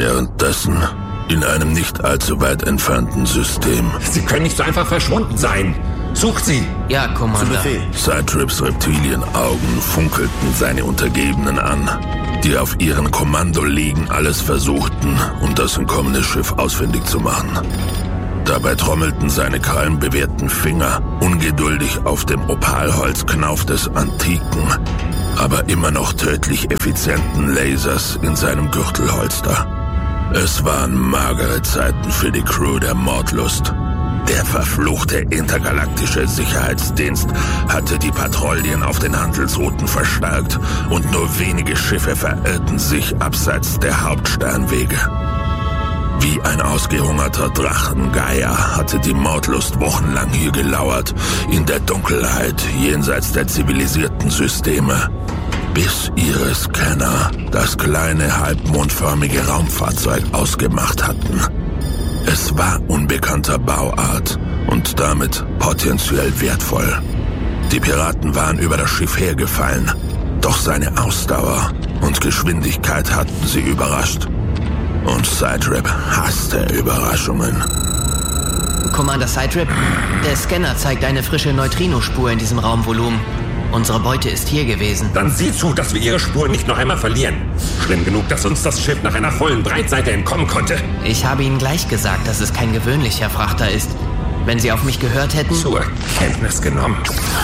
Währenddessen, in einem nicht allzu weit entfernten System. Sie können nicht so einfach verschwunden sein. Sucht sie! Ja, Commander. Zu Befehl. Cytrips Reptilienaugen funkelten seine Untergebenen an, die auf ihren Kommandoliegen alles versuchten, um das entkommene Schiff ausfindig zu machen. Dabei trommelten seine krallenbewehrten Finger ungeduldig auf dem Opalholzknauf des antiken, aber immer noch tödlich effizienten Lasers in seinem Gürtelholster. Es waren magere Zeiten für die Crew der Mordlust. Der verfluchte intergalaktische Sicherheitsdienst hatte die Patrouillen auf den Handelsrouten verstärkt und nur wenige Schiffe verirrten sich abseits der Hauptsternwege. Wie ein ausgehungerter Drachengeier hatte die Mordlust wochenlang hier gelauert, in der Dunkelheit jenseits der zivilisierten Systeme, bis ihre Scanner das kleine halbmondförmige Raumfahrzeug ausgemacht hatten. Es war unbekannter Bauart und damit potenziell wertvoll. Die Piraten waren über das Schiff hergefallen, doch seine Ausdauer und Geschwindigkeit hatten sie überrascht. Und Cytrip hasste Überraschungen. Commander Cytrip, der Scanner zeigt eine frische Neutrinospur in diesem Raumvolumen. Unsere Beute ist hier gewesen. Dann sieh zu, dass wir ihre Spuren nicht noch einmal verlieren. Schlimm genug, dass uns das Schiff nach einer vollen Breitseite entkommen konnte. Ich habe Ihnen gleich gesagt, dass es kein gewöhnlicher Frachter ist. Wenn Sie auf mich gehört hätten... Zur Kenntnis genommen.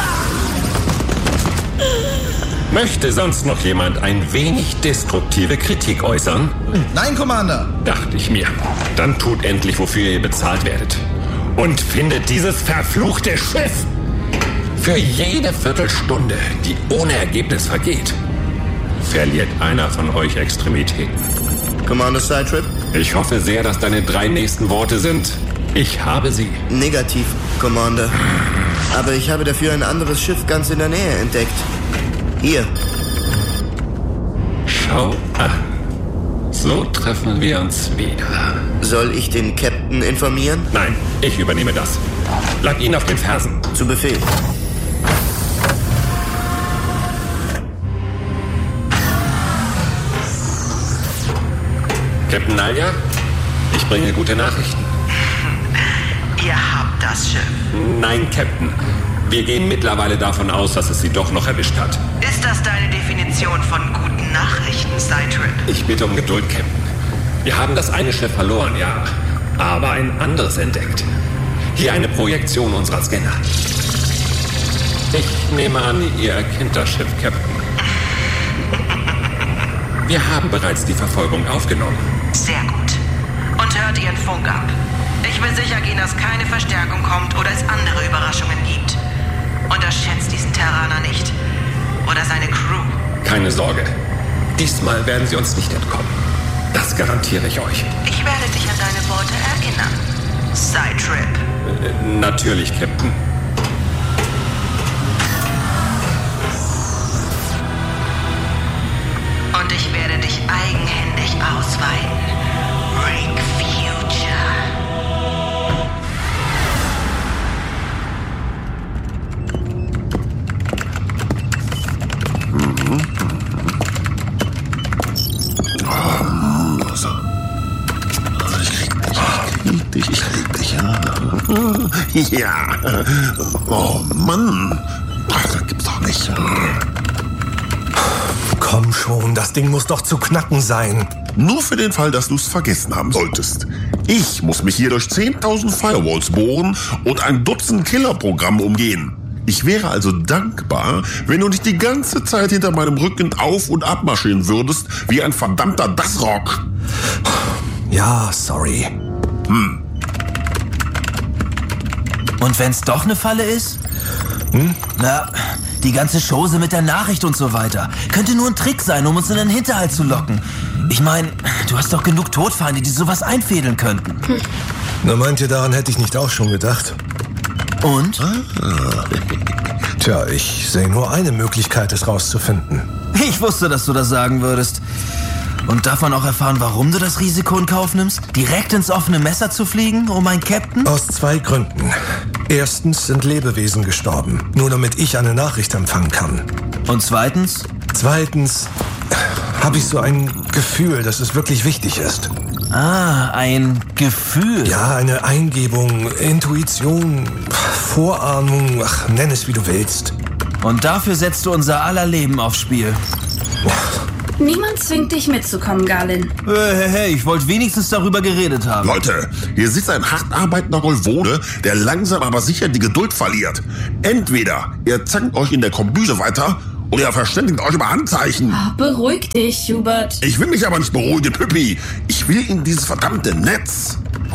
Möchte sonst noch jemand ein wenig destruktive Kritik äußern? Nein, Commander! Dachte ich mir. Dann tut endlich, wofür ihr bezahlt werdet. Und findet dieses verfluchte Schiff! Für jede Viertelstunde, die ohne Ergebnis vergeht, verliert einer von euch Extremitäten. Commander Cytrip? Ich hoffe sehr, dass deine 3 nächsten Worte sind: Ich habe sie. Negativ, Commander. Aber ich habe dafür ein anderes Schiff ganz in der Nähe entdeckt. Hier. Schau an. So treffen wir uns wieder. Soll ich den Captain informieren? Nein, ich übernehme das. Bleib ihn auf den Fersen. Zu Befehl. Captain Nalja, ich bringe gute Nachrichten. Ihr habt das Schiff. Nein, Captain. Wir gehen mittlerweile davon aus, dass es sie doch noch erwischt hat. Ist das deine Definition von guten Nachrichten, Cytrip? Ich bitte um Geduld, Captain. Wir haben das eine Schiff verloren, ja, aber ein anderes entdeckt. Hier eine Projektion unserer Scanner. Ich nehme an, ihr erkennt das Schiff, Captain. Wir haben bereits die Verfolgung aufgenommen. Sehr gut. Und hört ihren Funk ab. Ich will sicher gehen, dass keine Verstärkung kommt oder es andere Überraschungen gibt. Unterschätzt diesen Terraner nicht. Oder seine Crew. Keine Sorge. Diesmal werden sie uns nicht entkommen. Das garantiere ich euch. Ich werde dich an deine Worte erinnern. Cytrip. Natürlich, Captain. Und ich werde dich eigenhändig ausweiten. Ring Future. Ich krieg dich, ja. Ja. Oh, Mann. Ach, das gibt's doch nicht. Komm schon, das Ding muss doch zu knacken sein. Nur für den Fall, dass du es vergessen haben solltest. Ich muss mich hier durch 10.000 Firewalls bohren und ein Dutzend Killerprogramme umgehen. Ich wäre also dankbar, wenn du nicht die ganze Zeit hinter meinem Rücken auf- und abmarschieren würdest, wie ein verdammter Dassrock. Ja, sorry. Und wenn's doch eine Falle ist? Na, die ganze Chose mit der Nachricht und so weiter. Könnte nur ein Trick sein, um uns in den Hinterhalt zu locken. Ich meine, du hast doch genug Todfeinde, die sowas einfädeln könnten. Na, meint ihr, daran hätte ich nicht auch schon gedacht? Und? Tja, ich sehe nur eine Möglichkeit, es rauszufinden. Ich wusste, dass du das sagen würdest. Und darf man auch erfahren, warum du das Risiko in Kauf nimmst? Direkt ins offene Messer zu fliegen, um ein Captain? Aus 2 Gründen. Erstens sind Lebewesen gestorben, nur damit ich eine Nachricht empfangen kann. Und zweitens? Zweitens habe ich so ein Gefühl, dass es wirklich wichtig ist. Ein Gefühl. Ja, eine Eingebung, Intuition, Vorahnung, nenn es wie du willst. Und dafür setzt du unser aller Leben aufs Spiel. Niemand zwingt dich mitzukommen, Galen. Hey, ich wollte wenigstens darüber geredet haben. Leute, hier sitzt ein hart arbeitender Golvone, der langsam aber sicher die Geduld verliert. Entweder ihr zankt euch in der Kombüse weiter oder ihr verständigt euch über Handzeichen. Beruhig dich, Hubert. Ich will mich aber nicht beruhigen, Püppi. Ich will in dieses verdammte Netz.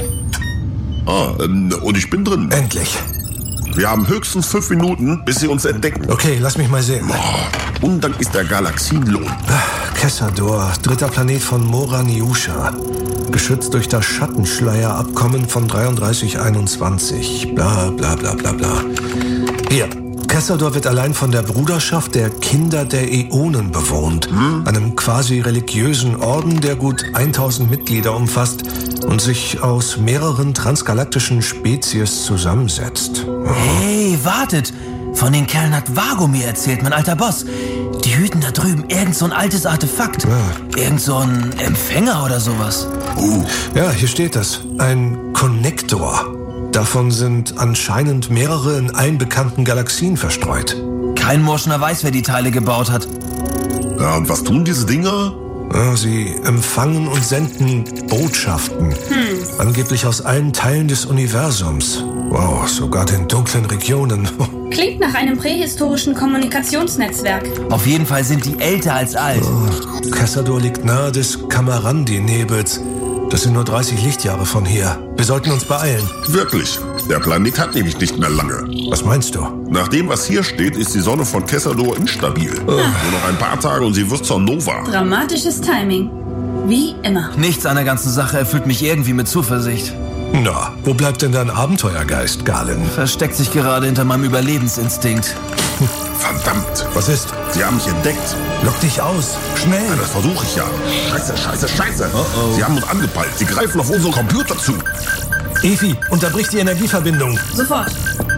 Und ich bin drin. Endlich. Wir haben höchstens 5 Minuten, bis sie uns entdecken. Okay, lass mich mal sehen. Und dann ist der Galaxienlohn. Kessador, 3. Planet von Moraniusha. Geschützt durch das Schattenschleierabkommen von 3321. Bla bla bla bla bla. Hier. Kessador wird allein von der Bruderschaft der Kinder der Äonen bewohnt, einem quasi religiösen Orden, der gut 1000 Mitglieder umfasst und sich aus mehreren transgalaktischen Spezies zusammensetzt. Hey, wartet! Von den Kerlen hat Vago mir erzählt, mein alter Boss. Die hüten da drüben irgend so ein altes Artefakt. Irgend so ein Empfänger oder sowas. Ja, hier steht es. Ein Konnektor. Davon sind anscheinend mehrere in allen bekannten Galaxien verstreut. Kein Morschner weiß, wer die Teile gebaut hat. Ja, und was tun diese Dinger? Ja, sie empfangen und senden Botschaften. Angeblich aus allen Teilen des Universums. Wow, sogar den dunklen Regionen. Klingt nach einem prähistorischen Kommunikationsnetzwerk. Auf jeden Fall sind die älter als alt. Kessador liegt nahe des Camarandi-Nebels. Das sind nur 30 Lichtjahre von hier. Wir sollten uns beeilen. Wirklich. Der Planet hat nämlich nicht mehr lange. Was meinst du? Nach dem, was hier steht, ist die Sonne von Kessador instabil. Nur noch ein paar Tage und sie wird zur Nova. Dramatisches Timing. Wie immer. Nichts an der ganzen Sache erfüllt mich irgendwie mit Zuversicht. Na, wo bleibt denn dein Abenteuergeist, Galen? Versteckt sich gerade hinter meinem Überlebensinstinkt. Verdammt. Was ist? Sie haben mich entdeckt. Lock dich aus. Schnell. Ja, das versuche ich ja. Scheiße. Sie haben uns angepeilt. Sie greifen auf unseren Computer zu. Evi, unterbrich die Energieverbindung. Sofort.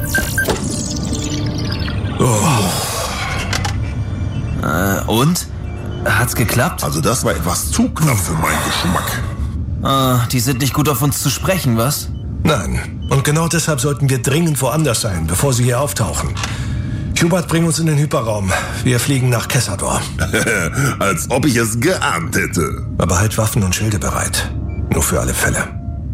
Und? Hat's geklappt? Also das war etwas zu knapp für meinen Geschmack. Die sind nicht gut auf uns zu sprechen, was? Nein. Und genau deshalb sollten wir dringend woanders sein, bevor sie hier auftauchen. Hubert, bring uns in den Hyperraum. Wir fliegen nach Kessador. Als ob ich es geahnt hätte. Aber halt Waffen und Schilde bereit. Nur für alle Fälle.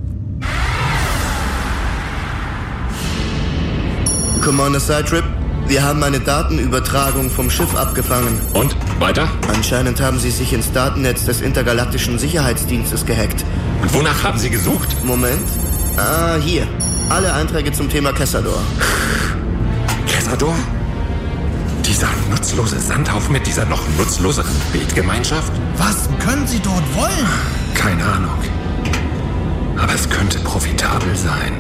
Commander Sidetrip, wir haben eine Datenübertragung vom Schiff abgefangen. Und? Weiter? Anscheinend haben sie sich ins Datennetz des Intergalaktischen Sicherheitsdienstes gehackt. Und wonach haben Sie gesucht? Moment. Hier. Alle Einträge zum Thema Kessador. Kessador? Dieser nutzlose Sandhaufen mit dieser noch nutzloseren Betgemeinschaft? Was können Sie dort wollen? Keine Ahnung. Aber es könnte profitabel sein.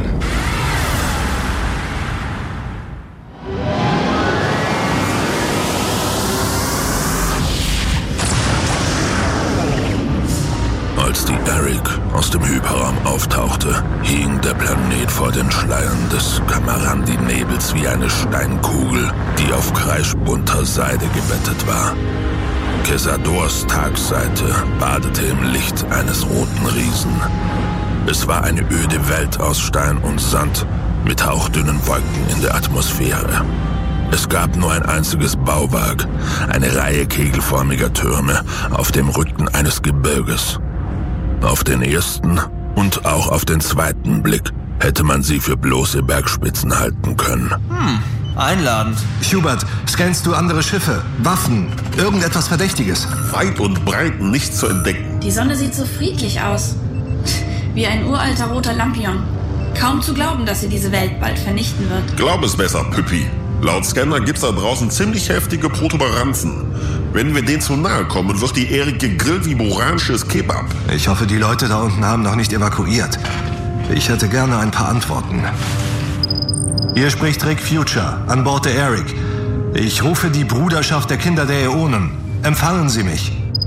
Als die Eric aus dem Hyperraum auftauchte, hing der Planet vor den Schleiern des Camarandi-Nebels wie eine Steinkugel, die auf kreischbunter Seide gebettet war. Kessadors Tagseite badete im Licht eines roten Riesen. Es war eine öde Welt aus Stein und Sand mit hauchdünnen Wolken in der Atmosphäre. Es gab nur ein einziges Bauwerk, eine Reihe kegelförmiger Türme auf dem Rücken eines Gebirges. Auf den ersten und auch auf den zweiten Blick hätte man sie für bloße Bergspitzen halten können. Einladend. Hubert, scannst du andere Schiffe, Waffen, irgendetwas Verdächtiges? Weit und breit nicht zu entdecken. Die Sonne sieht so friedlich aus. Wie ein uralter roter Lampion. Kaum zu glauben, dass sie diese Welt bald vernichten wird. Glaub es besser, Püppi. Laut Scanner gibt's da draußen ziemlich heftige Protuberanzen. Wenn wir denen zu nahe kommen, wird die Erik gegrillt wie boranisches Kebab. Ich hoffe, die Leute da unten haben noch nicht evakuiert. Ich hätte gerne ein paar Antworten. Hier spricht Rick Future, an Bord der Eric. Ich rufe die Bruderschaft der Kinder der Äonen. Empfangen Sie mich.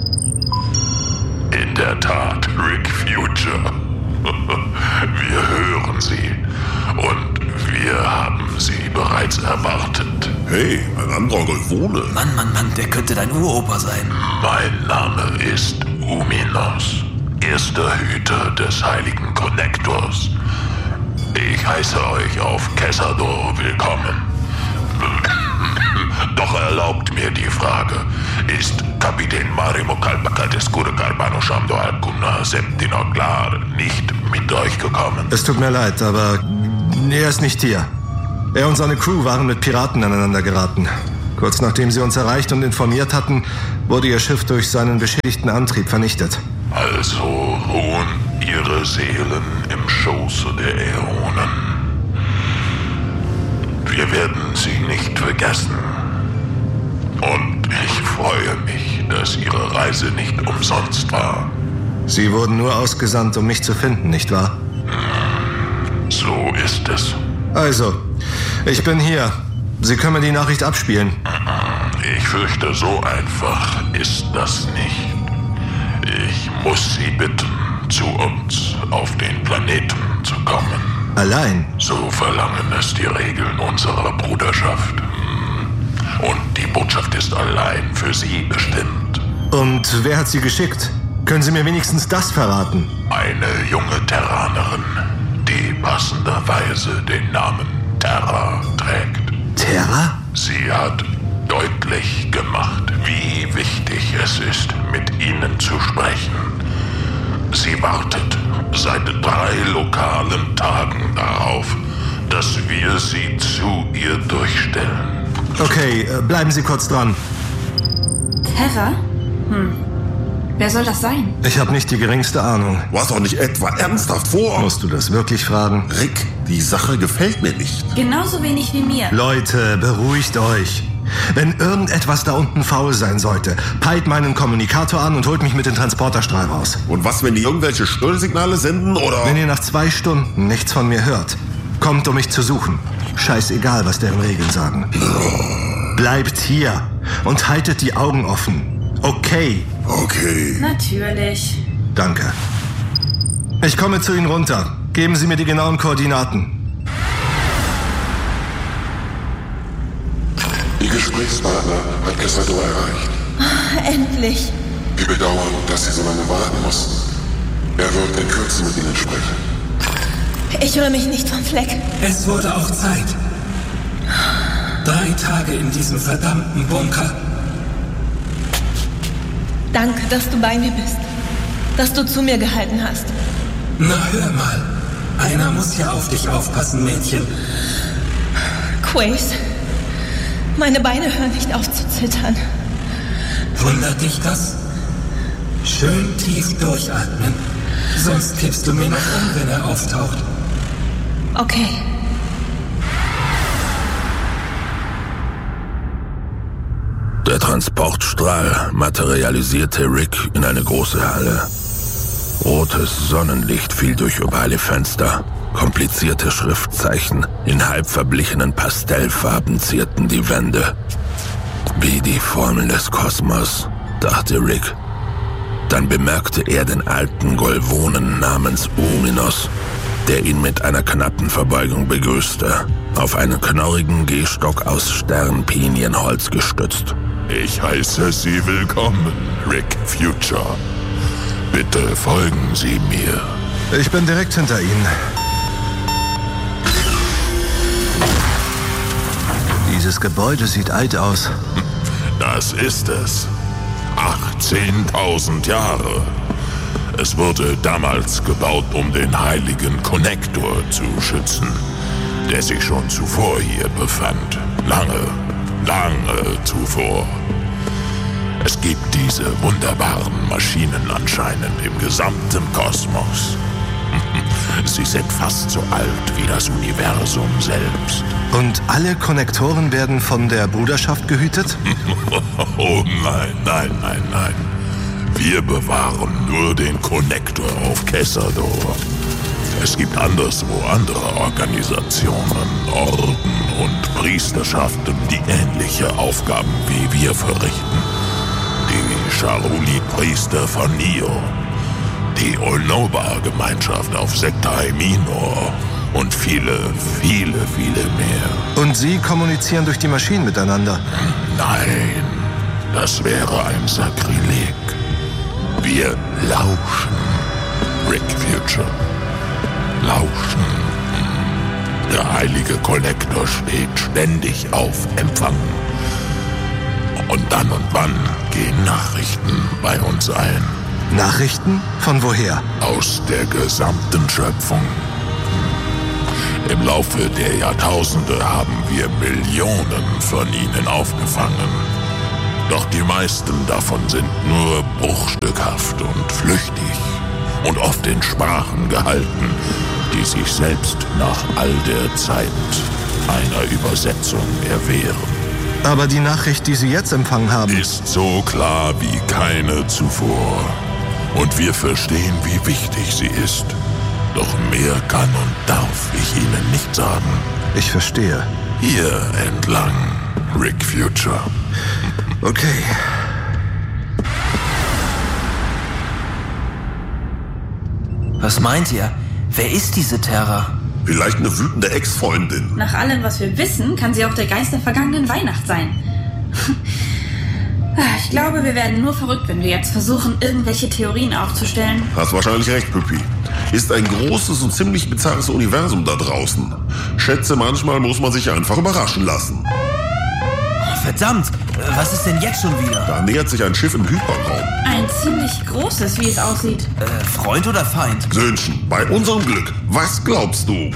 In der Tat, Rick Future. Wir hören Sie. Und wir haben Sie bereits erwartet. Hey, ein anderer Golvone. Mann, der könnte dein Uropa sein. Mein Name ist Uminos. erster Hüter des heiligen Konnektors. Ich heiße euch auf Kessador willkommen. Doch erlaubt mir die Frage, ist Kapitän Marimo Kalpakateskure Carbano Shamdo Alcuna Septino Klar nicht mit euch gekommen? Es tut mir leid, aber er ist nicht hier. Er und seine Crew waren mit Piraten aneinander geraten. Kurz nachdem sie uns erreicht und informiert hatten, wurde ihr Schiff durch seinen beschädigten Antrieb vernichtet. Also ruhen ihre Seelen im Schoße der Äonen. Wir werden sie nicht vergessen. Und ich freue mich, dass Ihre Reise nicht umsonst war. Sie wurden nur ausgesandt, um mich zu finden, nicht wahr? So ist es. Also, ich bin hier. Sie können mir die Nachricht abspielen. Ich fürchte, so einfach ist das nicht. Ich muss Sie bitten, zu uns auf den Planeten zu kommen. Allein? So verlangen es die Regeln unserer Bruderschaft. Und die Botschaft ist allein für Sie bestimmt. Und wer hat sie geschickt? Können Sie mir wenigstens das verraten? Eine junge Terranerin, die passenderweise den Namen Terra trägt. Terra? Sie hat deutlich gemacht, wie wichtig es ist, mit Ihnen zu sprechen. Sie wartet seit 3 lokalen Tagen darauf, dass wir sie zu ihr durchstellen. Okay, bleiben Sie kurz dran. Terra? Wer soll das sein? Ich habe nicht die geringste Ahnung. Du hast doch nicht etwa ernsthaft vor? Musst du das wirklich fragen? Rick, die Sache gefällt mir nicht. Genauso wenig wie mir. Leute, beruhigt euch. Wenn irgendetwas da unten faul sein sollte, peilt meinen Kommunikator an und holt mich mit dem Transporterstrahl raus. Und was, wenn die irgendwelche Störsignale senden, oder? Wenn ihr nach 2 Stunden nichts von mir hört, kommt, um mich zu suchen. Scheißegal, was deren Regeln sagen. Bleibt hier und haltet die Augen offen. Okay? Okay. Natürlich. Danke. Ich komme zu Ihnen runter. Geben Sie mir die genauen Koordinaten. Ihr Gesprächspartner hat Kessador erreicht. Endlich. Wir bedauern, dass Sie so lange warten mussten. Er wird in Kürze mit Ihnen sprechen. Ich rühre mich nicht vom Fleck. Es wurde auch Zeit. 3 Tage in diesem verdammten Bunker. Danke, dass du bei mir bist. Dass du zu mir gehalten hast. Na, hör mal. Einer muss ja auf dich aufpassen, Mädchen. Quace, meine Beine hören nicht auf zu zittern. Wundert dich das? Schön tief durchatmen. Sonst kippst du mir noch um, wenn er auftaucht. Okay. Der Transportstrahl materialisierte Rick in eine große Halle. Rotes Sonnenlicht fiel durch ovale Fenster. Komplizierte Schriftzeichen in halb verblichenen Pastellfarben zierten die Wände. Wie die Formeln des Kosmos, dachte Rick. Dann bemerkte er den alten Golvonen namens Ominos, der ihn mit einer knappen Verbeugung begrüßte, auf einen knorrigen Gehstock aus Sternpinienholz gestützt. Ich heiße Sie willkommen, Rick Future. Bitte folgen Sie mir. Ich bin direkt hinter Ihnen. Dieses Gebäude sieht alt aus. Das ist es. 18.000 Jahre. Es wurde damals gebaut, um den heiligen Konnektor zu schützen, der sich schon zuvor hier befand. Lange zuvor. Es gibt diese wunderbaren Maschinen anscheinend im gesamten Kosmos. Sie sind fast so alt wie das Universum selbst. Und alle Konnektoren werden von der Bruderschaft gehütet? Oh nein. Wir bewahren nur den Konnektor auf Kessador. Es gibt anderswo andere Organisationen, Orden und Priesterschaften, die ähnliche Aufgaben wie wir verrichten. Die Charuli-Priester von Nio, die Olnoba-Gemeinschaft auf Sektai Minor und viele mehr. Und Sie kommunizieren durch die Maschinen miteinander? Nein, das wäre ein Sakrileg. Wir lauschen. Rick Future. Lauschen. Der heilige Konnektor steht ständig auf Empfang. Und dann und wann gehen Nachrichten bei uns ein. Nachrichten? Von woher? Aus der gesamten Schöpfung. Im Laufe der Jahrtausende haben wir Millionen von ihnen aufgefangen. Doch die meisten davon sind nur bruchstückhaft und flüchtig und oft in Sprachen gehalten, die sich selbst nach all der Zeit einer Übersetzung erwehren. Aber die Nachricht, die Sie jetzt empfangen haben, ist so klar wie keine zuvor. Und wir verstehen, wie wichtig sie ist. Doch mehr kann und darf ich Ihnen nicht sagen. Ich verstehe. Hier entlang, Rick Future. Okay. Was meint ihr? Wer ist diese Terra? Vielleicht eine wütende Ex-Freundin. Nach allem, was wir wissen, kann sie auch der Geist der vergangenen Weihnacht sein. Ich glaube, wir werden nur verrückt, wenn wir jetzt versuchen, irgendwelche Theorien aufzustellen. Hast wahrscheinlich recht, Püppi. Ist ein großes und ziemlich bizarres Universum da draußen. Schätze, manchmal muss man sich einfach überraschen lassen. Verdammt, was ist denn jetzt schon wieder? Da nähert sich ein Schiff im Hyperraum. Ein ziemlich großes, wie es aussieht. Freund oder Feind? Söhnchen, bei unserem Glück, was glaubst du?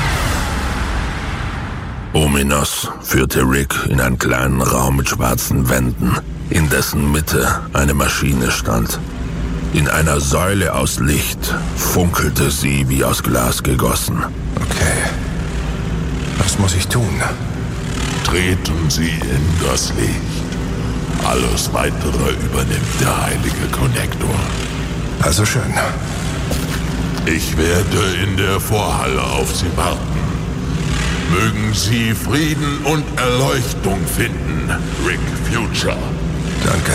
Ominos führte Rick in einen kleinen Raum mit schwarzen Wänden, in dessen Mitte eine Maschine stand. In einer Säule aus Licht funkelte sie wie aus Glas gegossen. Okay. Was muss ich tun? Treten Sie in das Licht. Alles Weitere übernimmt der heilige Konnektor. Also schön. Ich werde in der Vorhalle auf Sie warten. Mögen Sie Frieden und Erleuchtung finden, Rick Future. Danke.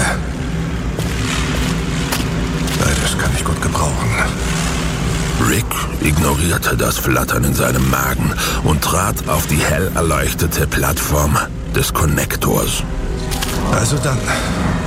Beides kann ich gut gebrauchen. Rick ignorierte das Flattern in seinem Magen und trat auf die hell erleuchtete Plattform des Konnektors. Also dann.